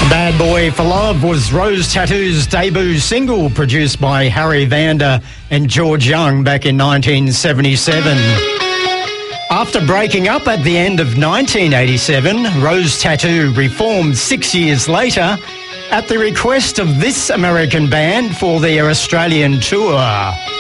Bad Boy for Love was Rose Tattoo's debut single, produced by Harry Vanda and George Young back in 1977. After breaking up at the end of 1987, Rose Tattoo reformed 6 years later at the request of this American band for their Australian tour.